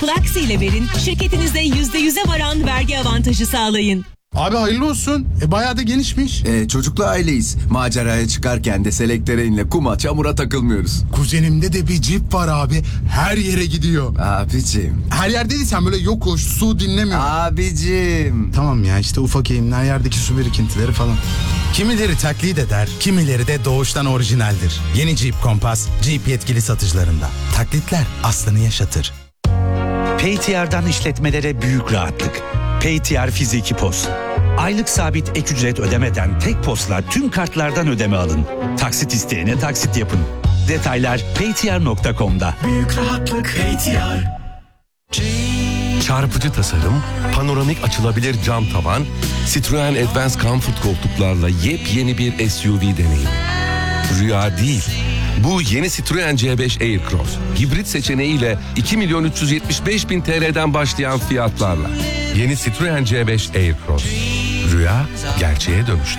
Flaxi ile verin, şirketinize %100'e varan vergi avantajı sağlayın. Abi hayırlı olsun. Bayağı da genişmiş. Çocuklu aileyiz. Maceraya çıkarken de selektereynle kuma çamura takılmıyoruz. Kuzenimde de bir Jeep var abi. Her yere gidiyor. Abicim. Her yerde değilsen böyle yokuş, su dinlemiyor. Abicim. Tamam ya işte ufak eğimler, yerdeki su birikintileri falan. Kimileri taklit eder, kimileri de doğuştan orijinaldir. Yeni Jeep Compass, Jeep yetkili satıcılarında. Taklitler aslını yaşatır. PayTR'dan işletmelere büyük rahatlık. PayTR Fiziki POS. Aylık sabit ek ücret ödemeden tek POS'la tüm kartlardan ödeme alın. Taksit isteyene taksit yapın. Detaylar paytr.com'da. Büyük rahatlık PayTR. Çarpıcı tasarım, panoramik açılabilir cam tavan, Citroen Advance Comfort koltuklarla yepyeni bir SUV deneyimi. Rüya değil. Bu yeni Citroen C5 Aircross, hibrit seçeneğiyle 2.375.000 TL'den başlayan fiyatlarla. Yeni Citroen C5 Aircross. Rüya gerçeğe dönüştü.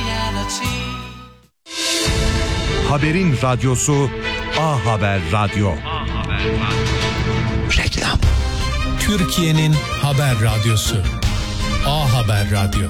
Haberin radyosu A Haber Radyo. Reklam. Türkiye'nin haber radyosu. A Haber Radyo.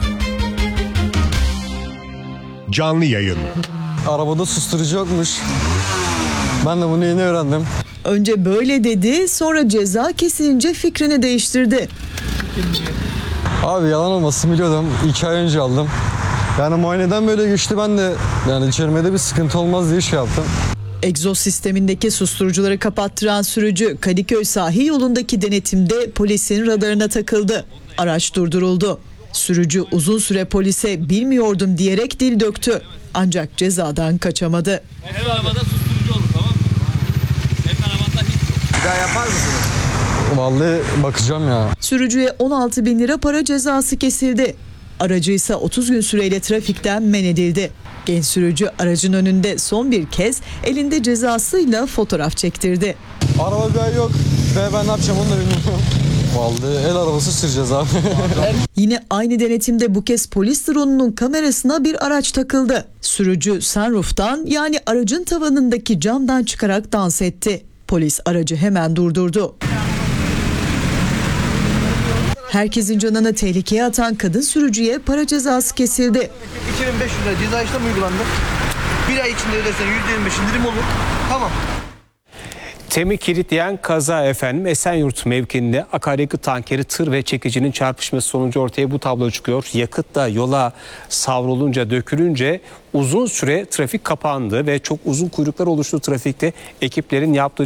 Canlı yayın. Arabada susturucu yokmuş. Ben de bunu yeni öğrendim. Önce böyle dedi, sonra ceza kesilince fikrini değiştirdi. Abi yalan olmasın biliyordum. 2 ay önce aldım. Yani muayeneden böyle güçlü, ben de yani içermede bir sıkıntı olmaz diye şey yaptım. Egzoz sistemindeki susturucuları kapattıran sürücü Kadıköy sahil yolundaki denetimde polisin radarına takıldı. Araç durduruldu. Sürücü uzun süre polise bilmiyordum diyerek dil döktü. Ancak cezadan kaçamadı. Her arabada susturucu olur, tamam mı? Her arabada hiç yok. Bir daha yapar mısınız? Vallahi bakacağım ya. Sürücüye 16.000 lira para cezası kesildi. Aracı ise 30 gün süreyle trafikten men edildi. Genç sürücü aracın önünde son bir kez elinde cezasıyla fotoğraf çektirdi. Araba bir ay yok ve ben ne yapacağım onu da bilmiyorum. Vallahi el arabası süreceğiz abi. Yine aynı denetimde bu kez polis drone'unun kamerasına bir araç takıldı. Sürücü sunroof'tan, yani aracın tavanındaki camdan çıkarak dans etti. Polis aracı hemen durdurdu. Herkesin canını tehlikeye atan kadın sürücüye para cezası kesildi. 2500 lira ceza işlemi uygulandı. Bir ay içinde ödersen %25 indirim olur. Tamam. Temi kilitleyen kaza efendim. Esenyurt mevkiinde akaryakıt tankeri tır ve çekicinin çarpışması sonucu ortaya bu tablo çıkıyor. Yakıt da yola savrulunca, dökülünce uzun süre trafik kapandı ve çok uzun kuyruklar oluştu trafikte. Ekiplerin yaptığı